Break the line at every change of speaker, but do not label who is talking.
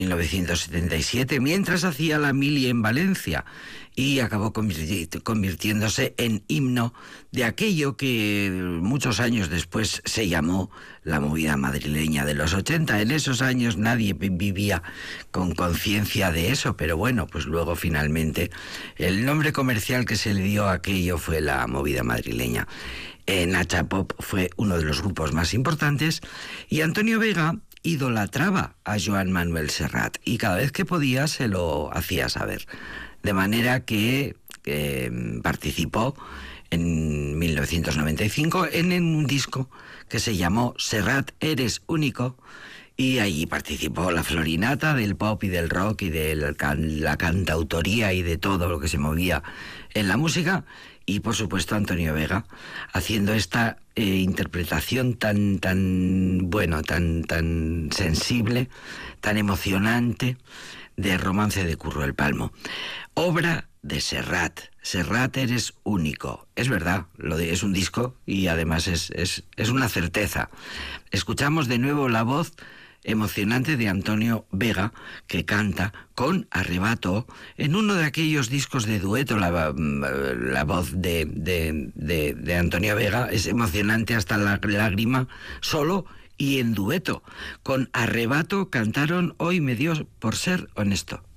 1977, mientras hacía la mili en Valencia, y acabó convirtiéndose en himno de aquello que muchos años después se llamó la movida madrileña de los 80. En esos años nadie vivía con conciencia de eso, pero bueno, pues luego finalmente el nombre comercial que se le dio a aquello fue la movida madrileña. Nacha Pop fue uno de los grupos más importantes, y Antonio Vega idolatraba a Joan Manuel Serrat y cada vez que podía se lo hacía saber. De manera que participó en 1995 en un disco que se llamó Serrat, eres único, y allí participó la florinata del pop y del rock y de la cantautoría y de todo lo que se movía en la música, y por supuesto Antonio Vega haciendo esta interpretación tan sensible, tan emocionante de Romance de Curro el Palmo, obra de Serrat. Serrat, eres único. Es verdad, es un disco y además es una certeza. Escuchamos de nuevo la voz emocionante de Antonio Vega, que canta con arrebato en uno de aquellos discos de dueto. La voz de Antonio Vega es emocionante hasta la lágrima, solo y en dueto. Con arrebato cantaron Hoy me dio por ser honesto.